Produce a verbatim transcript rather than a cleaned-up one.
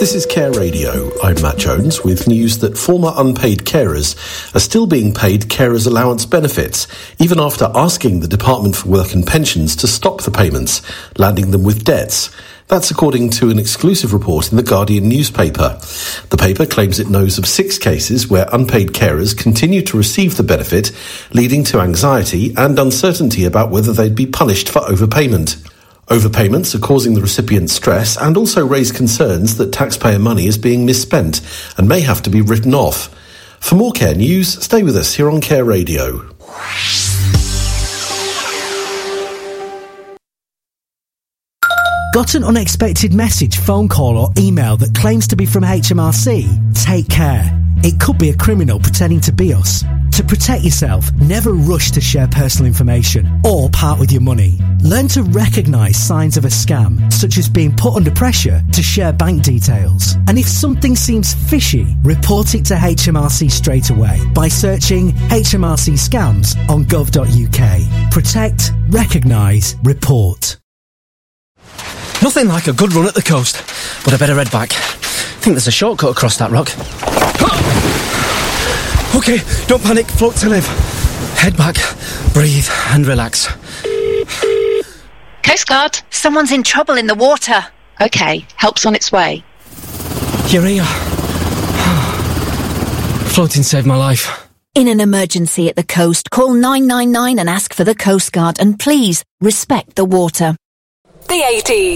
This is Care Radio. I'm Matt Jones with news that former unpaid carers are still being paid carers allowance benefits, even after asking the Department for Work and Pensions to stop the payments, landing them with debts. That's according to an exclusive report in the Guardian newspaper. The paper claims it knows of six cases where unpaid carers continue to receive the benefit, leading to anxiety and uncertainty about whether they'd be punished for overpayment. Overpayments are causing the recipient stress and also raise concerns that taxpayer money is being misspent and may have to be written off. For more Care news, stay with us here on Care Radio. Got an unexpected message, phone call or email that claims to be from H M R C? Take care. It could be a criminal pretending to be us. To protect yourself, never rush to share personal information or part with your money. Learn to recognise signs of a scam, such as being put under pressure to share bank details. And if something seems fishy, report it to H M R C straight away by searching H M R C scams on gov dot U K. Protect, recognise, report. Nothing like a good run at the coast, but I better head back. I think there's a shortcut across that rock. OK, don't panic, float to live. Head back, breathe and relax. Coast Guard, someone's in trouble in the water. OK, help's on its way. You're here. Floating saved my life. In an emergency at the coast, call nine nine nine and ask for the Coast Guard, and please respect the water. The eighties.